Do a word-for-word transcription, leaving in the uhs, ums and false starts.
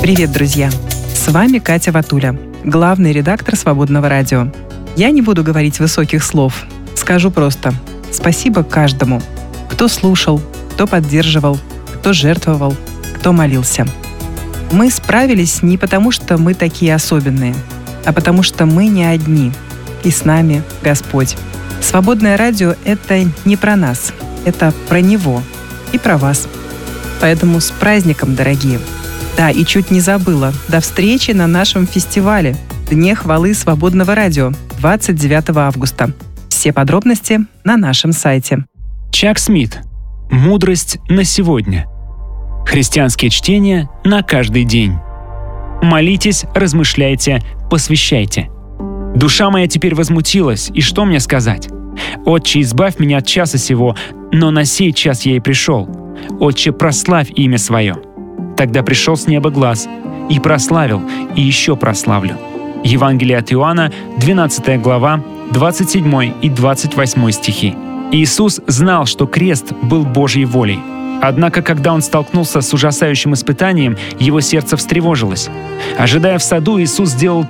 Привет, друзья! С вами Катя Ватуля, главный редактор «Свободного радио». Я не буду говорить высоких слов. Скажу просто спасибо каждому, кто слушал, кто поддерживал, кто жертвовал, кто молился. Мы справились не потому, что мы такие особенные, а потому что мы не одни, и с нами Господь. «Свободное радио» — это не про нас, это про Него и про вас. Поэтому с праздником, дорогие! Да, и чуть не забыла. До встречи на нашем фестивале «Дне хвалы Свободного радио» двадцать девятого августа. Все подробности на нашем сайте. Чак Смит. Мудрость на сегодня. Христианские чтения на каждый день. Молитесь, размышляйте, посвящайте. Душа моя теперь возмутилась, и что мне сказать? Отче, избавь меня от часа сего, но на сей час я и пришел. Отче, прославь имя свое. Тогда пришел с неба глас, и прославил, и еще прославлю. Евангелие от Иоанна, двенадцатая глава, двадцать седьмой и двадцать восьмой стихи. Иисус знал, что крест был Божьей волей. Однако, когда он столкнулся с ужасающим испытанием, его сердце встревожилось. Ожидая в саду, Иисус сделал